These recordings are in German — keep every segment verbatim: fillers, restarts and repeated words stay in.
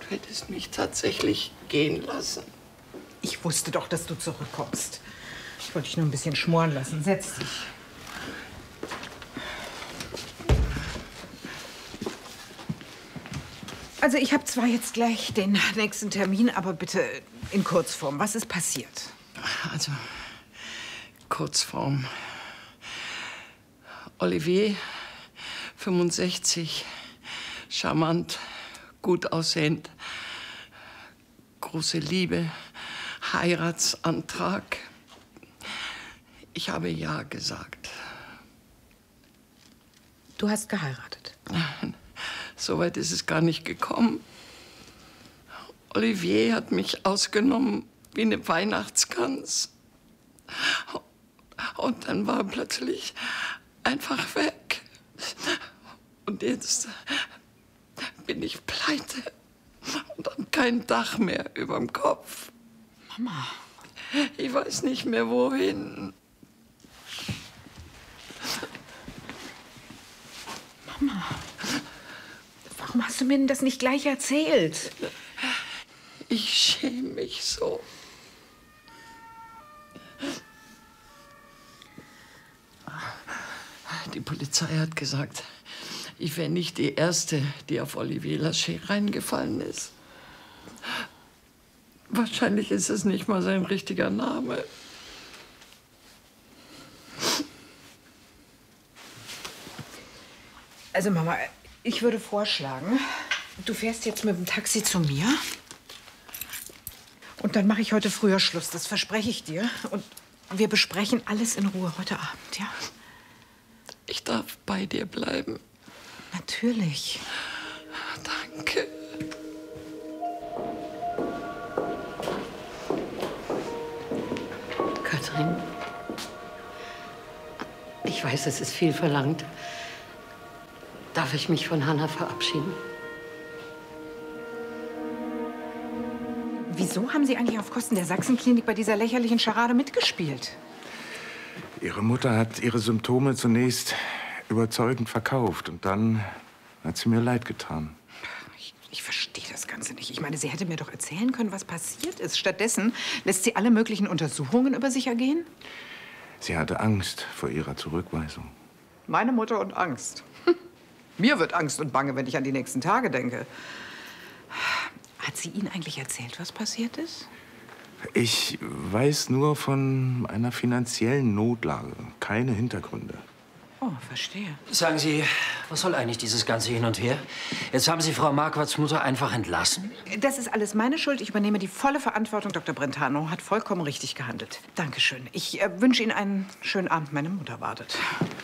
hättest mich tatsächlich gehen lassen. Ich wusste doch, dass du zurückkommst. Ich wollte dich nur ein bisschen schmoren lassen. Setz dich. Also ich habe zwar jetzt gleich den nächsten Termin, aber bitte in Kurzform. Was ist passiert? Also, Kurzform. Olivier, fünfundsechzig, charmant, gut aussehend, große Liebe, Heiratsantrag. Ich habe ja gesagt. Du hast geheiratet? Nein, so weit ist es gar nicht gekommen. Olivier hat mich ausgenommen wie eine Weihnachtsgans. Und dann war er plötzlich einfach weg. Und jetzt bin ich pleite und habe kein Dach mehr überm Kopf. Mama. Ich weiß nicht mehr, wohin. Mama, warum hast du mir denn das nicht gleich erzählt? Ich schäme mich so. Die Polizei hat gesagt, ich wäre nicht die Erste, die auf Olivier Lacher reingefallen ist. Wahrscheinlich ist es nicht mal sein richtiger Name. Also Mama, ich würde vorschlagen, du fährst jetzt mit dem Taxi zu mir. Und dann mache ich heute früher Schluss, das verspreche ich dir. Und wir besprechen alles in Ruhe heute Abend, ja? Ich darf bei dir bleiben. Natürlich. Danke. Katrin, ich weiß, es ist viel verlangt. Darf ich mich von Hanna verabschieden? Wieso haben Sie eigentlich auf Kosten der Sachsenklinik bei dieser lächerlichen Scharade mitgespielt? Ihre Mutter hat ihre Symptome zunächst überzeugend verkauft. Und dann hat sie mir leid getan. Ich, ich verstehe das Ganze nicht. Ich meine, sie hätte mir doch erzählen können, was passiert ist. Stattdessen lässt sie alle möglichen Untersuchungen über sich ergehen. Sie hatte Angst vor ihrer Zurückweisung. Meine Mutter und Angst. Mir wird Angst und Bange, wenn ich an die nächsten Tage denke. Hat sie Ihnen eigentlich erzählt, was passiert ist? Ich weiß nur von einer finanziellen Notlage, keine Hintergründe. Oh, verstehe. Sagen Sie, was soll eigentlich dieses ganze Hin und Her? Jetzt haben Sie Frau Marquards Mutter einfach entlassen? Das ist alles meine Schuld. Ich übernehme die volle Verantwortung. Doktor Brentano hat vollkommen richtig gehandelt. Dankeschön. Ich äh, wünsche Ihnen einen schönen Abend. Meine Mutter wartet.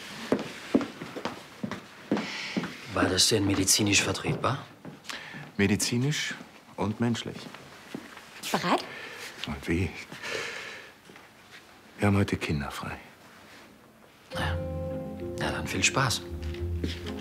War das denn medizinisch vertretbar? Medizinisch und menschlich. Bereit? Und wie? Wir haben heute kinderfrei. Na ja. Ja, dann viel Spaß.